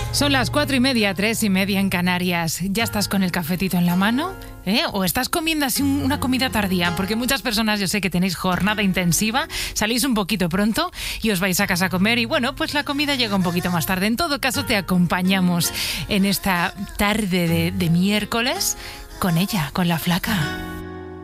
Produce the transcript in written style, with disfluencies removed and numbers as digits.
Son las 4:30, 3:30 en Canarias. ¿Ya estás con el cafetito en la mano? ¿O estás comiendo así una comida tardía? Porque muchas personas, yo sé que tenéis jornada intensiva, salís un poquito pronto y os vais a casa a comer y bueno, pues la comida llega un poquito más tarde. En todo caso, te acompañamos en esta tarde de miércoles con ella, con la flaca.